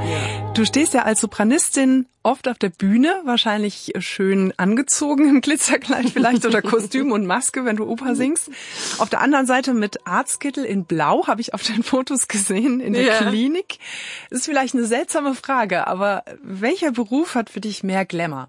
Ja. Du stehst ja als Sopranistin oft auf der Bühne, wahrscheinlich schön angezogen im Glitzerkleid vielleicht oder Kostüm und Maske, wenn du Oper singst. Auf der anderen Seite mit Arztkittel in Blau, habe ich auf den Fotos gesehen, in der Klinik. Das ist vielleicht eine seltsame Frage, aber welcher Beruf hat für dich mehr Glamour?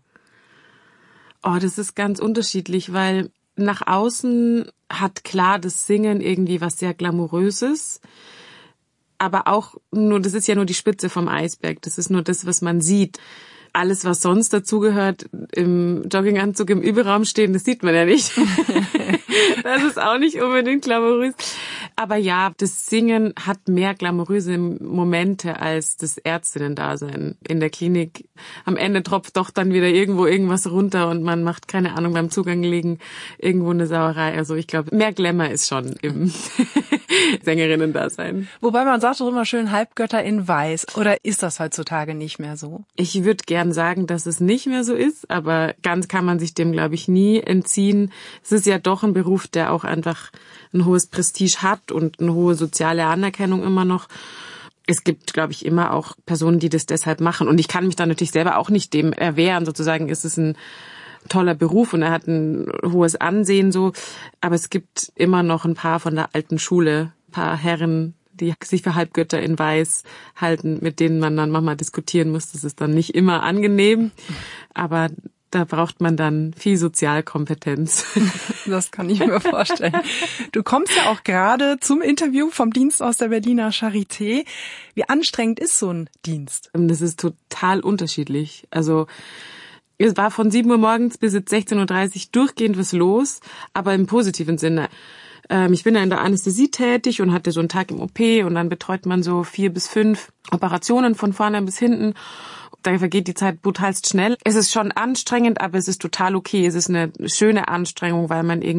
Oh, das ist ganz unterschiedlich, weil nach außen hat klar das Singen irgendwie was sehr Glamouröses. Aber auch nur, das ist ja nur die Spitze vom Eisberg. Das ist nur das, was man sieht. Alles, was sonst dazugehört, im Jogginganzug im Überraum stehen, das sieht man ja nicht. Das ist auch nicht unbedingt glamourös. Aber ja, das Singen hat mehr glamouröse Momente als das Ärztinnen-Dasein in der Klinik. Am Ende tropft doch dann wieder irgendwo irgendwas runter und man macht, keine Ahnung, beim Zugang liegen irgendwo eine Sauerei. Also ich glaube, mehr Glamour ist schon im Sängerinnen-Dasein. Wobei man sagt doch immer schön Halbgötter in Weiß. Oder ist das heutzutage nicht mehr so? Ich würde gern sagen, dass es nicht mehr so ist, aber ganz kann man sich dem, glaube ich, nie entziehen. Es ist ja doch ein Beruf, der auch einfach ein hohes Prestige hat und eine hohe soziale Anerkennung immer noch. Es gibt, glaube ich, immer auch Personen, die das deshalb machen. Und ich kann mich da natürlich selber auch nicht dem erwehren. Sozusagen ist es ein toller Beruf und er hat ein hohes Ansehen so. Aber es gibt immer noch ein paar von der alten Schule, ein paar Herren, die sich für Halbgötter in Weiß halten, mit denen man dann manchmal diskutieren muss. Das ist dann nicht immer angenehm, aber da braucht man dann viel Sozialkompetenz. Das kann ich mir vorstellen. Du kommst ja auch gerade zum Interview vom Dienst aus der Berliner Charité. Wie anstrengend ist so ein Dienst? Das ist total unterschiedlich. Also es war von 7 Uhr morgens bis 16.30 Uhr durchgehend was los, aber im positiven Sinne. Ich bin ja in der Anästhesie tätig und hatte so einen Tag im OP und dann betreut man so 4 bis 5 Operationen von vorne bis hinten. Da vergeht die Zeit brutalst schnell. Es ist schon anstrengend, aber es ist total okay. Es ist eine schöne Anstrengung, weil man irgendwie